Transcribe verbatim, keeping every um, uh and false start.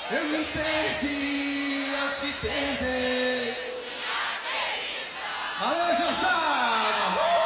Eu me perdi ao te perder. Alô, Jussara!